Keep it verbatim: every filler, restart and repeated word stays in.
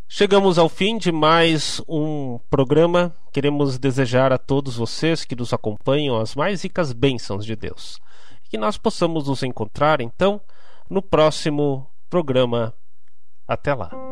Chegamos ao fim de mais um programa. Queremos desejar a todos vocês que nos acompanham as mais ricas bênçãos de Deus. E que nós possamos nos encontrar, então, no próximo programa. Até lá.